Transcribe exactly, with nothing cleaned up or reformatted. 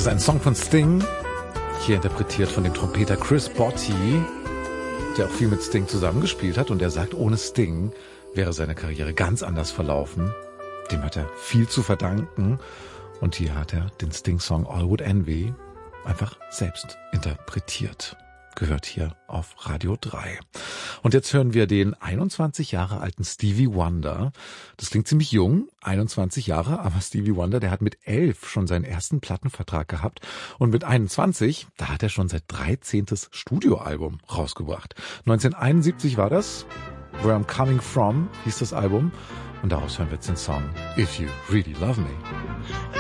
Das ist ein Song von Sting, hier interpretiert von dem Trompeter Chris Botti, der auch viel mit Sting zusammengespielt hat. Und er sagt, ohne Sting wäre seine Karriere ganz anders verlaufen. Dem hat er viel zu verdanken. Und hier hat er den Sting-Song All Would Envy einfach selbst interpretiert. Gehört hier auf Radio drei. Und jetzt hören wir den einundzwanzig Jahre alten Stevie Wonder. Das klingt ziemlich jung, einundzwanzig Jahre, aber Stevie Wonder, der hat mit elf schon seinen ersten Plattenvertrag gehabt. Und mit einundzwanzig, da hat er schon sein dreizehntes Studioalbum rausgebracht. neunzehnhunderteinundsiebzig war das. Where I'm Coming From hieß das Album. Und daraus hören wir jetzt den Song If You Really Love Me.